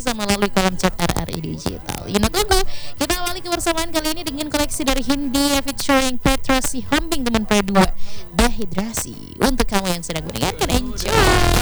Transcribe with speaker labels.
Speaker 1: bisa melalui kolom chat RRI Digital. Yuna tunggu. Kita awali kebersamaan kali ini dengan koleksi dari Hindia featuring Petra Sihombing teman per 2 Dehidrasi. Untuk kamu yang sedang mendengarkan, enjoy.